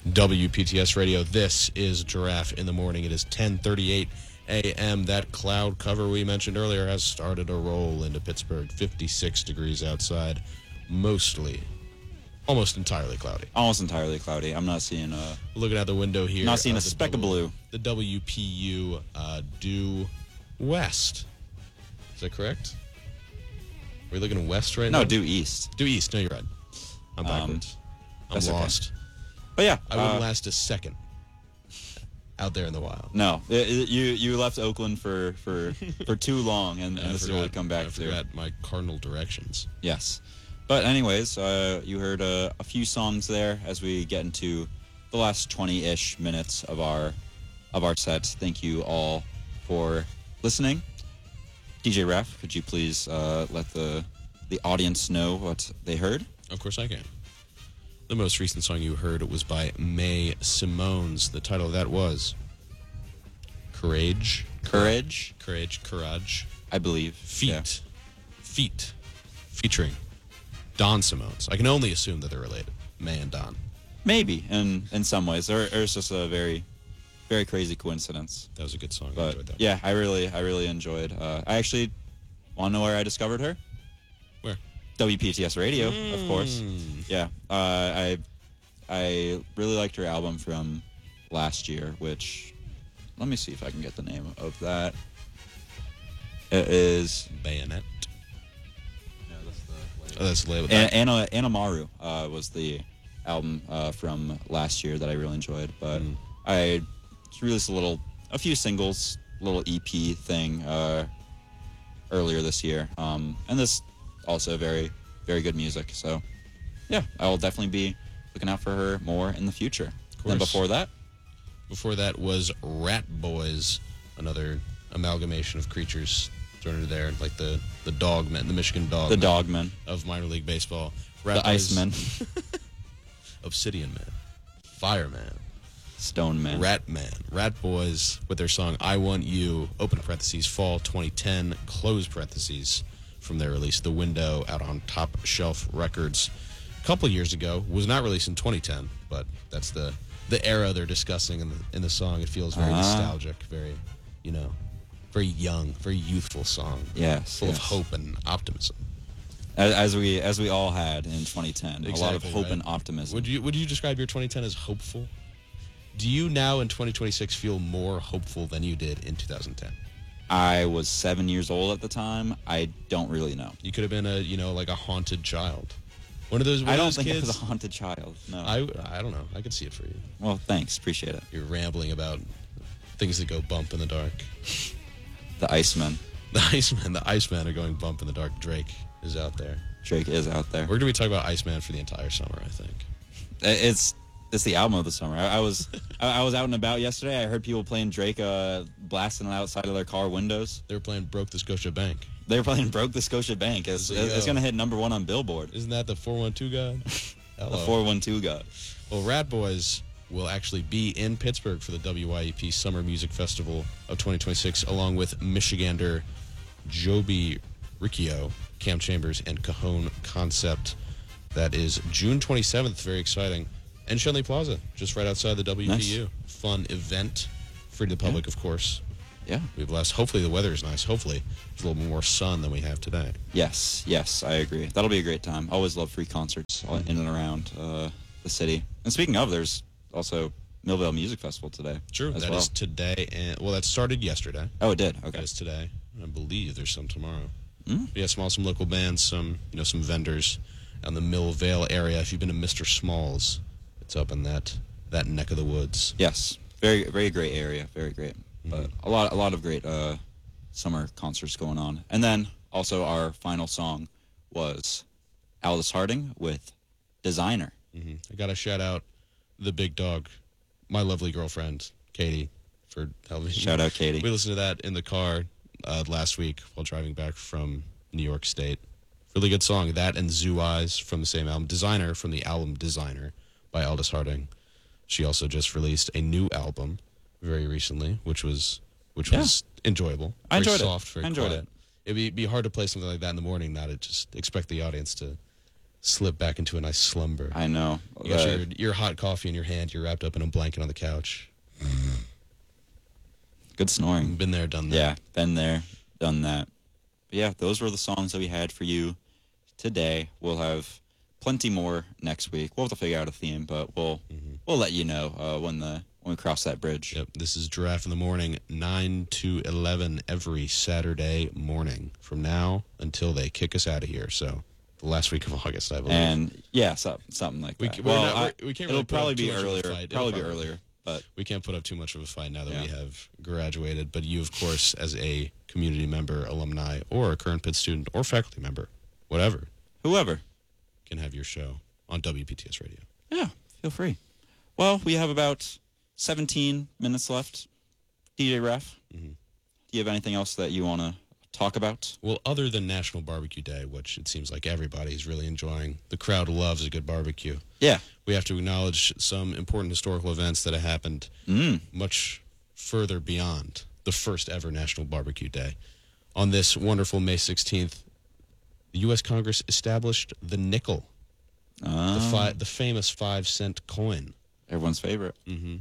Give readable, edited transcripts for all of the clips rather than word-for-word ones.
WPTS Radio. This is Giraffe in the Morning. It is 10:38 a.m. That cloud cover we mentioned earlier has started to roll into Pittsburgh. 56 degrees outside, almost entirely cloudy. Almost entirely cloudy. I'm not seeing Looking out the window here. Not seeing a speck of blue. The WPU due west. Is that correct? Are we looking west right now? No, due east. Due east. No, you're right. I'm backwards. I'm lost. Okay. But yeah. I wouldn't last a second out there in the wild. No. You left Oakland for too long, and this is what we come back I to. forgot my cardinal directions. Yes. But anyways, you heard a few songs there as we get into the last 20-ish minutes of our set. Thank you all for listening. DJ Raf, could you please let the audience know what they heard? Of course I can. The most recent song you heard was by May Simones. The title of that was Courage. Courage, I believe. Feet. Yeah. Feet. Featuring Don Simones. I can only assume that they're related. May and Don. Maybe in some ways, or it's just a very, very crazy coincidence. That was a good song. I But enjoyed that. yeah, I really enjoyed. I actually want to know where I discovered her. Where? WPTS Radio, of course. Yeah, I really liked her album from last year, which, let me see if I can get the name of that. It is Bayonet. No, that's the label. Oh, that's the label. Anna Maru was the album from last year that I really enjoyed. But I released a few singles, little EP thing earlier this year, and this also very, very good music. So yeah, I will definitely be looking out for her more in the future. Then before that was Rat Boys, another amalgamation of creatures thrown into there, like the Dogmen, the Michigan Dogmen. The Dogmen of minor league baseball. The Icemen. Obsidian Man. Fireman. Stone Man. Rat Man. Rat Boys with their song I Want You, open parentheses, fall 2010, close parentheses, from their release, The Window, out on Top Shelf Records. A couple years ago, was not released in 2010, but that's the era they're discussing in the song. It feels very nostalgic, very, very young, very youthful song. Yes. Full of hope and optimism. As we all had in 2010. Exactly, a lot of hope right? and optimism. Would you describe your 2010 as hopeful? Do you now in 2026 feel more hopeful than you did in 2010? I was 7 years old at the time. I don't really know. You could have been like a haunted child. One of those. I don't those think kids, I was a haunted child. No. I don't know. I could see it for you. Well, thanks. Appreciate it. You're rambling about things that go bump in the dark. The Icemen. The Iceman are going bump in the dark. Drake is out there. Drake is out there. We're going to be talking about Iceman for the entire summer, I think. It's the album of the summer. I was out and about yesterday. I heard people playing Drake, blasting it outside of their car windows. They were playing Broke the Scotia Bank. They were playing Broke the Scotia Bank. It's going to hit #1 on Billboard. Isn't that the 412 guy? The 412 guy. Well, Rat Boys will actually be in Pittsburgh for the WYEP Summer Music Festival of 2026, along with Michigander Joby Riccio, Cam Chambers, and Cajon Concept. That is June 27th. Very exciting. And Shenley Plaza, just right outside the WPU. Nice. Fun event. Free to the public, of course. Yeah. We have less. Hopefully the weather is nice. Hopefully there's a little more sun than we have today. Yes, I agree. That'll be a great time. Always love free concerts in and around the city. And speaking of, there's also Millvale Music Festival today. True. That is today. And that started yesterday. Oh, it did? Okay. That is today. I believe there's some tomorrow. Yeah, some local bands, some vendors out in the Millvale area. If you've been to Mr. Smalls, it's up in that neck of the woods. Yes. Very, very great area. Very great. But a lot of great summer concerts going on. And then also our final song was Aldous Harding with Designer. I got to shout out the big dog, my lovely girlfriend, Katie, for helping. Shout out, Katie. We listened to that in the car last week while driving back from New York State. Really good song. That and Zoo Eyes from the same album. Designer from the album Designer by Aldous Harding. She also just released a new album very recently, which was enjoyable. I enjoyed very soft, it. Very I enjoyed quiet. It'd be hard to play something like that in the morning, not to just expect the audience to slip back into a nice slumber. I know. You got your hot coffee in your hand. You're wrapped up in a blanket on the couch. Good snoring. Been there, done that. Yeah, been there, done that. But yeah, those were the songs that we had for you today. We'll have plenty more next week. We'll have to figure out a theme, but we'll let you know when we cross that bridge. Yep. This is Giraffe in the Morning, 9 to 11 every Saturday morning from now until they kick us out of here. So the last week of August, I believe. And yeah, something like that. We can't. It'll Really probably put up be too much of a earlier. fight. Probably be earlier, but we can't put up too much of a fight now that Yeah. we have graduated. But you, of course, as a community member, alumni, or a current Pitt student, or faculty member, whatever, whoever. can have your show on WPTS Radio. Yeah, feel free. Well, we have about 17 minutes left. DJ Ref, do you have anything else that you want to talk about? Well, other than National Barbecue Day, which it seems like everybody's really enjoying, the crowd loves a good barbecue. Yeah. We have to acknowledge some important historical events that have happened much further beyond the first ever National Barbecue Day. On this wonderful May 16th, the U.S. Congress established the nickel, the famous 5-cent coin. Everyone's favorite.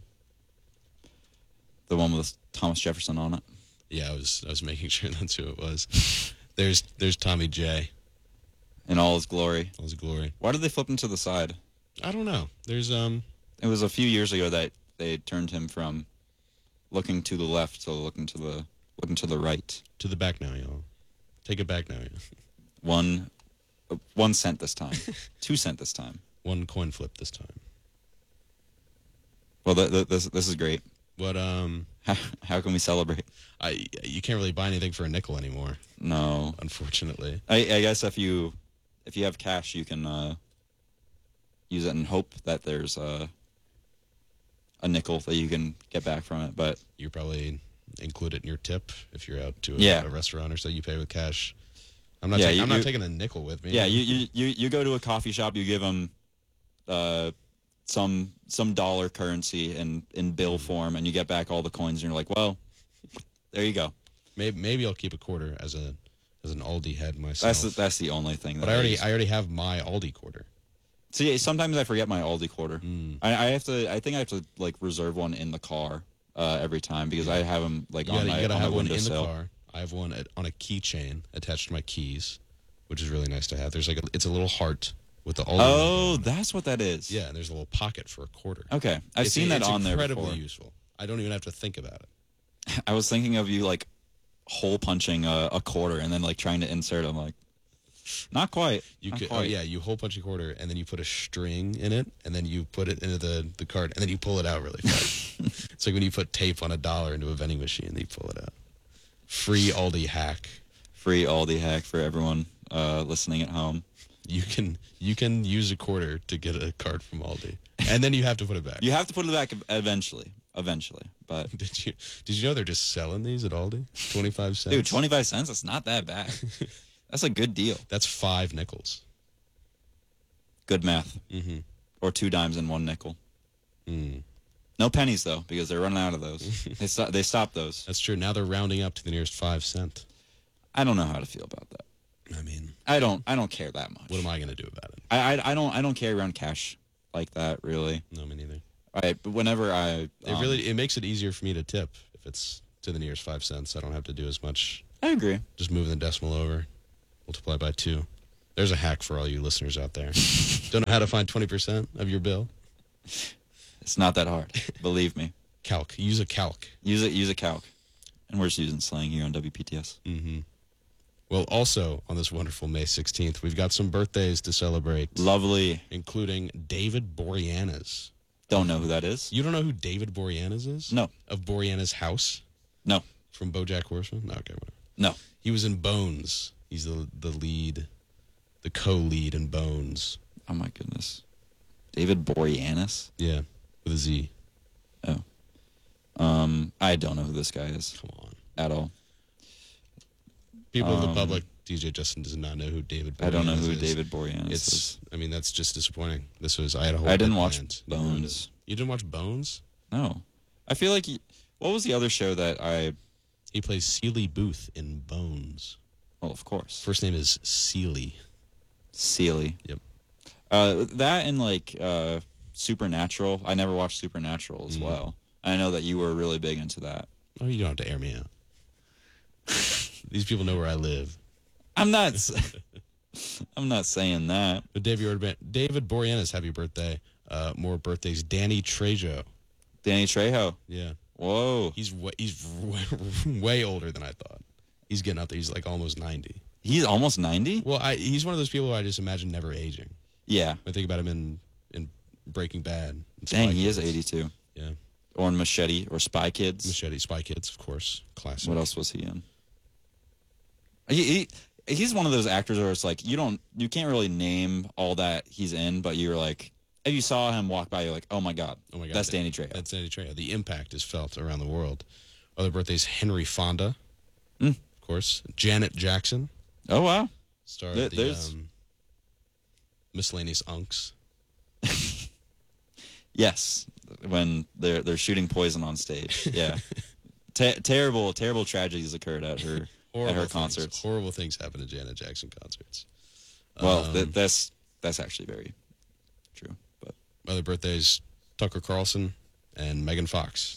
The one with Thomas Jefferson on it. Yeah, I was making sure that's who it was. There's Tommy J. In all his glory. All his glory. Why did they flip him to the side? I don't know. There's It was a few years ago that they turned him from looking to the left to looking to the right. to the back now, y'all. Take it back now, y'all. 1 cent this time. 2 cent this time. One coin flip this time. Well, this is great. But How can we celebrate? you can't really buy anything for a nickel anymore, No. unfortunately. I guess if you have cash, you can use it and hope that there's a nickel that you can get back from it. But You probably include it in your tip if you're out to Yeah. a restaurant or so. You pay with cash. I'm not. Yeah, I'm not taking a nickel with me. yeah, you go to a coffee shop, you give them some dollar currency in bill form, and you get back all the coins, and you're like, well, there you go. Maybe I'll keep a quarter as an Aldi head myself. That's the only thing. But I already have my Aldi quarter. See, sometimes I forget my Aldi quarter. I think I have to like reserve one in the car every time because I have them like You on gotta my have one in the windowsill. car. I have one on a keychain attached to my keys, which is really nice to have. There's it's a little heart with the Aldi. Oh, that's what that is. Yeah, and there's a little pocket for a quarter. Okay, I've seen that on there It's before. incredibly useful. I don't even have to think about it. I was thinking of you like hole punching a quarter and then like trying to insert it. I'm like, not quite. You hole punch a quarter and then you put a string in it and then you put it into the card and then you pull it out really fast. It's like when you put tape on $1 into a vending machine and you pull it out. Free Aldi hack. Free Aldi hack for everyone listening at home. You can use a quarter to get a card from Aldi, and then you have to put it back. You have to put it back eventually. But Did you know they're just selling these at Aldi? 25 cents. dude, 25 cents. That's not that bad. That's a good deal. That's 5 nickels. Good math. Mm-hmm. Or 2 dimes and 1 nickel. No pennies though, because they're running out of those. They stopped those. That's true. Now they're rounding up to the nearest 5 cent. I don't know how to feel about that. I mean, I don't care that much. what am I going to do about it? I don't carry around cash like that really. No, me neither. But whenever I It makes it easier for me to tip if it's to the nearest 5 cents. I don't have to do as much. I agree. Just moving the decimal over, multiply by 2. There's a hack for all you listeners out there. Don't know how to find 20% of your bill? It's not that hard. Believe me. Calc. Use a calc. Use a calc. And we're just using slang here on WPTS. Mm-hmm. Well, also on this wonderful May 16th, we've got some birthdays to celebrate. Lovely. Including David Boreanaz. Don't know who that is. You don't know who David Boreanaz is? No. Of Boreanaz House? No. From BoJack Horseman? No, okay, whatever. No. He was in Bones. He's the lead, the co-lead in Bones. Oh my goodness. David Boreanaz? Yeah, with a Z. Oh. I don't know who this guy is. Come on. At all. People of the public, DJ Justin does not know who David Boreanaz is. I don't know who David Boreanaz is. I mean, that's just disappointing. I had a whole I didn't bit watch planned. Bones. You didn't watch Bones? No. I feel like what was the other show that He plays Seeley Booth in Bones. well, of course. First name is Seeley. Seeley. Yep. That and like Supernatural. I never watched Supernatural as well. I know that you were really big into that. Oh, you don't have to air me out. These people know where I live. I'm not. I'm not saying that. But David Boreanaz, happy birthday. More birthdays. Danny Trejo. Danny Trejo. Yeah. Whoa. He's way older than I thought. He's getting up there. He's like almost 90. He's almost 90? Well, he's one of those people who I just imagine never aging. Yeah. I think about him in Breaking Bad. And Dang, Spy he is Kids. 82. Yeah. Or in Machete or Spy Kids. Machete, Spy Kids, of course. Classic. What else was he in? He's one of those actors where it's like you can't really name all that he's in, but you're like, if you saw him walk by, you're like, oh my god, that's Danny Trejo. That's Danny Trejo. The impact is felt around the world. Other birthdays: Henry Fonda, Mm. of course. Janet Jackson, Oh wow. star of the There's- Miscellaneous Unks. Yes, when they're shooting poison on stage. Yeah. Terrible tragedies occurred at her concerts. Horrible things happen at Janet Jackson concerts. Well, that's actually very true. But Other birthdays: Tucker Carlson and Megan Fox.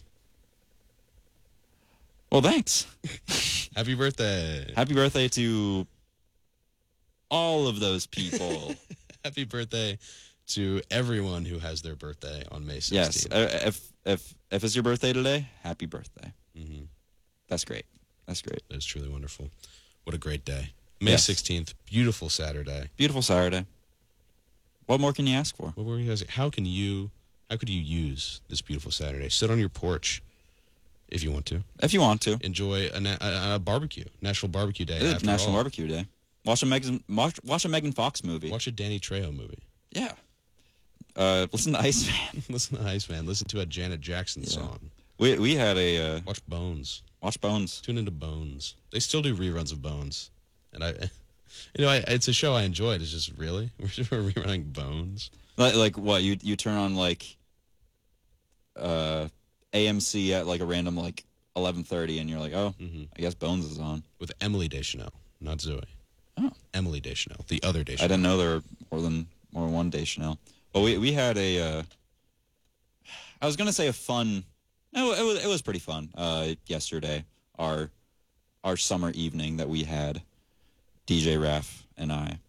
well, thanks. Happy birthday! Happy birthday to all of those people. Happy birthday to everyone who has their birthday on May 16th. Yes. If it's your birthday today, happy birthday. Mm-hmm. That's great. That's great. That is truly wonderful. What a great day. May Yes. 16th, beautiful Saturday. Beautiful Saturday. What more can you ask for? What were you guys? How could you use this beautiful Saturday? Sit on your porch if you want to. If you want to. Enjoy a barbecue, National Barbecue Day. It is after National all. Barbecue Day. Watch a Megan Fox movie. Watch a Danny Trejo movie. Yeah. Listen to Iceman. Listen to Iceman. Listen to a Janet Jackson song. We had a Watch Bones. watch Bones. Tune into Bones. They still do reruns of Bones, and it's a show I enjoyed. It's just really we're rerunning Bones. Like what? You turn on like AMC at like a random like 11:30, and you're like, oh, I guess Bones is on. With Emily Deschanel, not Zoe. Oh. Emily Deschanel, the other I Deschanel. didn't know there were more than one day Chanel. But we had a I was gonna say a fun. No, it was pretty fun. Yesterday, our summer evening that we had, DJ Raf and I.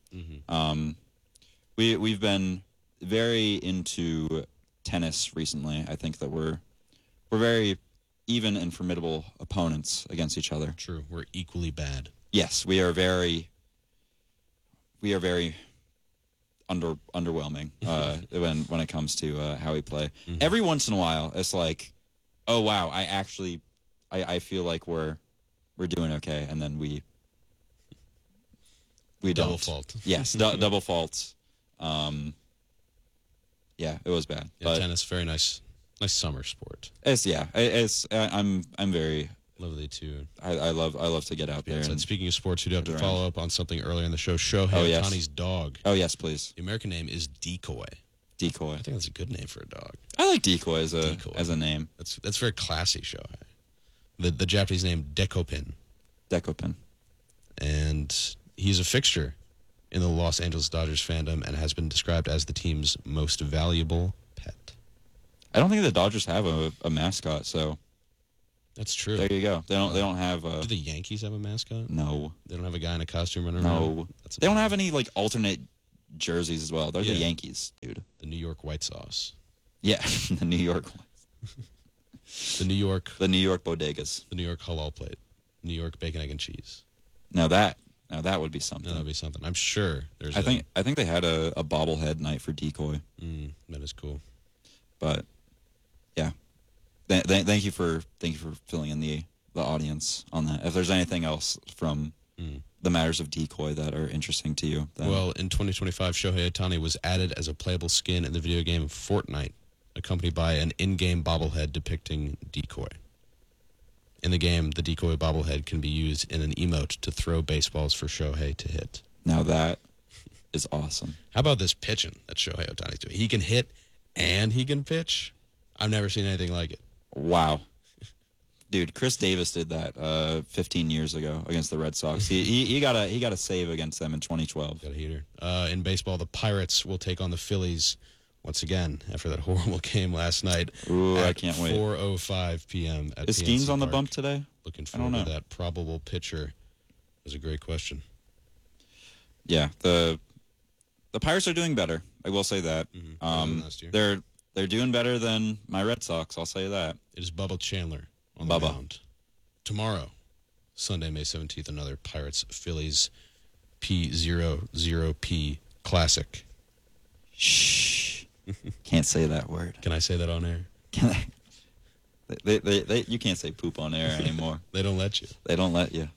We've been very into tennis recently. I think that we're very even and formidable opponents against each other. True, we're equally bad. Yes, we are very underwhelming when it comes to how we play. Every once in a while, it's like, oh wow, I feel like we're doing okay, and then we Double don't. fault. Yes, double faults. Yeah, it was bad. Yeah, But tennis, very nice summer sport. I'm very. Lovely too. I love to get out there. And And, speaking of sports, we do have to around. follow up on something earlier in the show. Shohei Oh, yes. Ohtani's dog. oh yes, please. The American name is Decoy. Decoy. I think that's a good name for a dog. I like Decoy as Decoy. a name. That's very classy, Shohei. The Japanese name Dekopin, Decopin. and he's a fixture in the Los Angeles Dodgers fandom and has been described as the team's most valuable pet. I don't think the Dodgers have a mascot, so That's true. there you go. They don't have Do the Yankees have a mascot? no. They don't have a guy in a costume running No. around? That's a They don't bummer. have any like alternate jerseys as well. They're the Yeah. Yankees, dude. The New York White Sauce. Yeah, the New York The New York bodegas. The New York halal plate. New York bacon, egg, and cheese. Now that would be something. No, that'd be something. I'm sure there's I think they had a bobblehead night for Decoy, that is cool. but yeah. Thank you for filling in the audience on that. If there's anything else from the matters of Decoy that are interesting to you, then Well, in 2025, Shohei Ohtani was added as a playable skin in the video game Fortnite, accompanied by an in-game bobblehead depicting Decoy. In the game, the Decoy bobblehead can be used in an emote to throw baseballs for Shohei to hit. now that is awesome. How about this pitching that Shohei Ohtani's doing? He can hit and he can pitch. I've never seen anything like it. Wow. Dude, Chris Davis did that 15 years ago against the Red Sox. He got a save against them in 2012. Got a heater. In baseball, the Pirates will take on the Phillies once again after that horrible game last night. Ooh, at I can't wait. 4:05 p.m. at Is PNC Skeens on the Park. bump today? Looking I don't forward to know. that probable pitcher. Was a great question. Yeah, the Pirates are doing better. I will say that. Better than last year. They're doing better than my Red Sox. I'll say that. It is Bubba Chandler on the Bubba. mound. Tomorrow, Sunday, May 17th, another Pirates-Phillies P00P Classic. Shh. Can't say that word. Can I say that on air? Can I? You can't say poop on air anymore. They don't let you. They don't let you.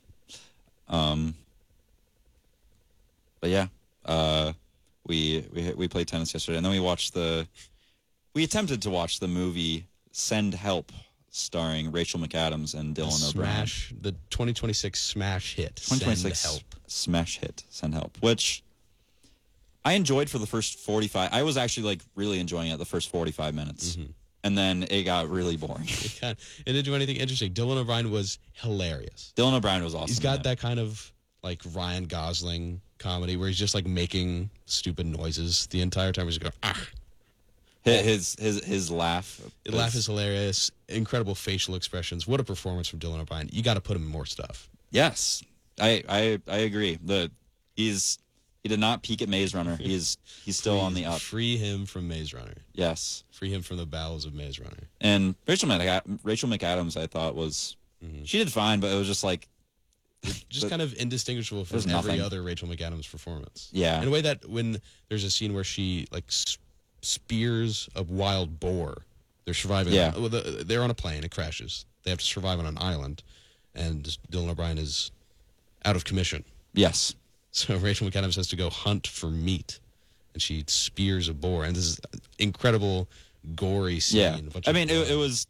But yeah, we played tennis yesterday, and then we attempted to watch the movie Send Help, starring Rachel McAdams and Dylan O'Brien. The 2026 smash hit. 2026 Send Help. smash hit, Send Help, which I enjoyed for the first 45. I was actually like really enjoying it the first 45 minutes, and then it got really boring. It didn't do anything interesting. Dylan O'Brien was hilarious. Dylan O'Brien was awesome. He's got that kind of like Ryan Gosling comedy where he's just like making stupid noises the entire time. He's just going, ah. His laugh. The laugh is hilarious. Incredible facial expressions. What a performance from Dylan O'Brien. You got to put him in more stuff. Yes, I agree. He did not peak at Maze Runner. He's still on the up. Free him from Maze Runner. Yes, Free him from the bowels of Maze Runner. and Rachel McAdams, I thought was she did fine, but it was just like Just kind of indistinguishable from there's every nothing. other Rachel McAdams performance. Yeah. In a way that when there's a scene where she like spears a wild boar, they're surviving. Yeah. They're on a plane. It crashes. They have to survive on an island, and Dylan O'Brien is out of commission. yes, So Rachel McAdams has to go hunt for meat, and she spears a boar. And this is incredible, gory scene. yeah. A bunch I of mean, blood. it was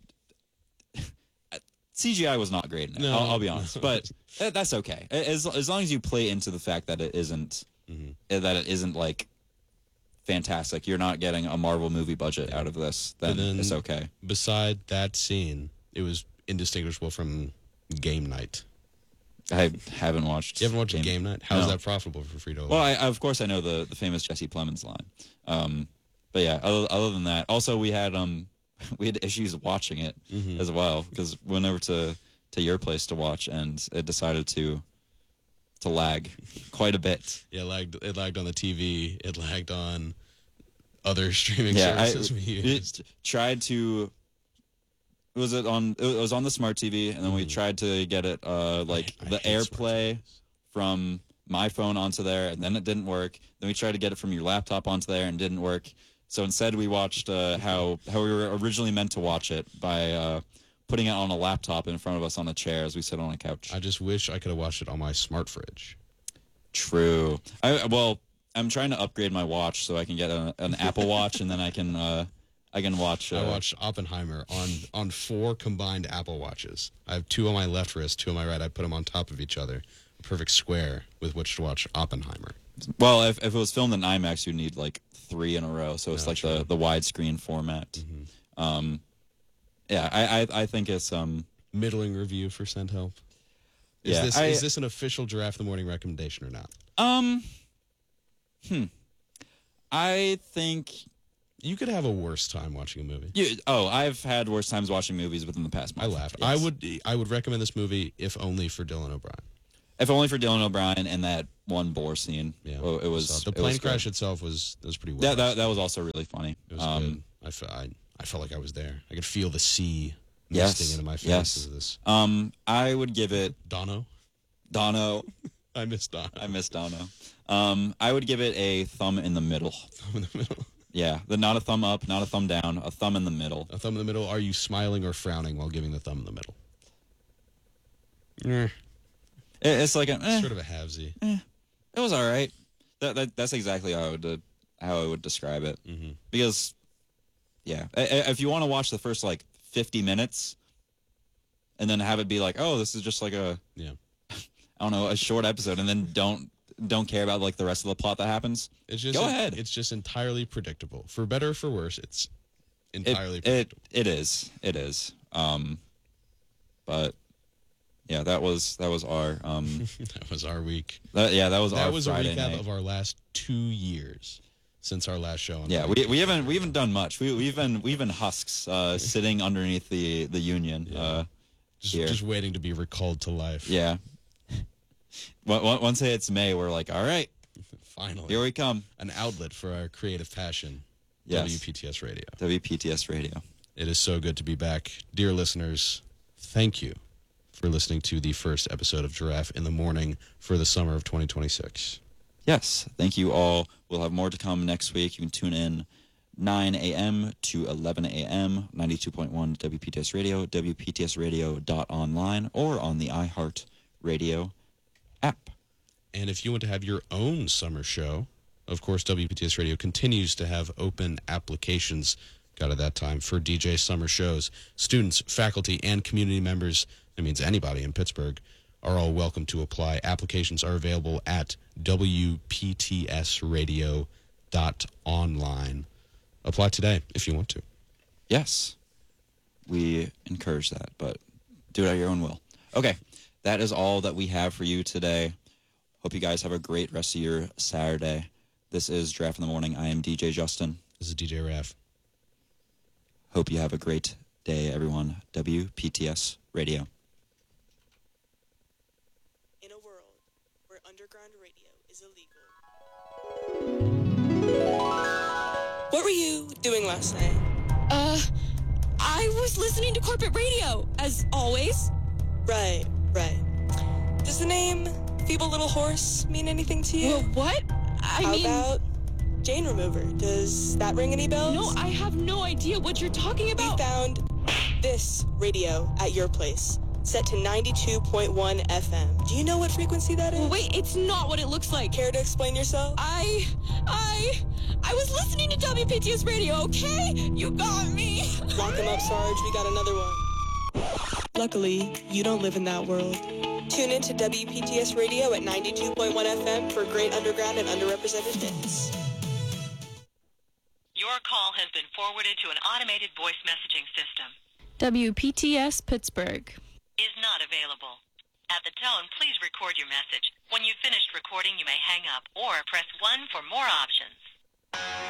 CGI was not great in it. No. I'll be honest, but that's okay as long as you play into the fact that it isn't like fantastic. You're not getting a Marvel movie budget out of this. Then it's okay. Beside that scene, it was indistinguishable from Game Night. I haven't watched. You haven't watched Game Night? How is No. that profitable for Frito? Well, of course I know the famous Jesse Plemons line. But yeah, other than that, also we had issues watching it as well because we went over to your place to watch and it decided to lag quite a bit. Yeah, it lagged on the TV. It lagged on other streaming Yeah, services we used. tried to. It was on the smart TV, and then we tried to get it like I the hate smart AirPlay from my phone onto there, and then it didn't work. Then we tried to get it from your laptop onto there, and it didn't work. So instead, we watched how we were originally meant to watch it by putting it on a laptop in front of us on a chair as we sit on a couch. I just wish I could have watched it on my smart fridge. True. I'm trying to upgrade my watch so I can get an Apple Watch, and then I can watch. I watched Oppenheimer on 4 combined Apple Watches. I have 2 on my left wrist, 2 on my right. I put them on top of each other. A perfect square with which to watch Oppenheimer. Well, if it was filmed in IMAX, you'd need like 3 in a row. So it's Oh, like true. the widescreen format. Yeah, I think it's Middling review for Send Help. Is Yeah, is this an official Giraffe in the Morning recommendation or not? I think You could have a worse time watching a movie. I've had worse times watching movies within the past I month. laughed. Yes. I would recommend this movie if only for Dylan O'Brien. If only for Dylan O'Brien and that one boar scene. Yeah, Oh, it was So the it was plane crash good. itself was pretty well. That was also really funny. It was good. I felt like I was there. I could feel the sea misting Yes, into my face. yes. Because of this. I would give it Dono. I miss Dono. miss Dono. I would give it a thumb in the middle. Thumb in the middle. Yeah, not a thumb up, not a thumb down, a thumb in the middle. A thumb in the middle. Are you smiling or frowning while giving the thumb in the middle? Eh, It's like sort of a halvesy. it was all right. That's exactly how I would describe it. Because, yeah, if you want to watch the first like 50 minutes, and then have it be like, oh, this is just like a a short episode, and then don't care about like the rest of the plot that happens. It's just Go ahead. It's just entirely predictable. For better or for worse, it's entirely predictable. It is. But yeah, that was our That was our week. that That was was a Friday recap night. of our last 2 years since our last show. Yeah, we haven't done much. We've been husks sitting underneath the union. Yeah. Here. Just waiting to be recalled to life. Yeah. Once it's May, we're like, all right, Finally. here we come. An outlet for our creative passion. Yes. WPTS Radio. WPTS Radio. It is so good to be back. Dear listeners, thank you for listening to the first episode of Giraffe in the Morning for the summer of 2026. Yes, thank you all. We'll have more to come next week. You can tune in 9 a.m. to 11 a.m., 92.1 WPTS Radio, WPTSradio.online, or on the iHeart Radio app. And if you want to have your own summer show, of course, WPTS Radio continues to have open applications, got at that time, for DJ summer shows. Students, faculty, and community members, that means anybody in Pittsburgh, are all welcome to apply. Applications are available at WPTSradio.online. Apply today if you want to. Yes, we encourage that, but do it at your own will. Okay, that is all that we have for you today. Hope you guys have a great rest of your Saturday. This is Giraffe in the Morning. I am DJ Justin. This is DJ Raff. Hope you have a great day, everyone. WPTS Radio. In a world where underground radio is illegal. What were you doing last night? I was listening to corporate radio, as always. Right. Does the name Feeble Little Horse mean anything to you? Well, what? How about Jane Remover? Does that ring any bells? No, I have no idea what you're talking We about. found this radio at your place, set to 92.1 FM. Do you know what frequency that is? Well, wait, it's not what it looks like. Care to explain yourself? I was listening to WPTS radio, okay? You got me. Lock him up, Sarge. We got another one. Luckily, you don't live in that world. Tune in to WPTS Radio at 92.1 FM for great underground and underrepresented hits. Your call has been forwarded to an automated voice messaging system. WPTS Pittsburgh Is not available. At the tone, please record your message. When you've finished recording, you may hang up or press 1 for more options.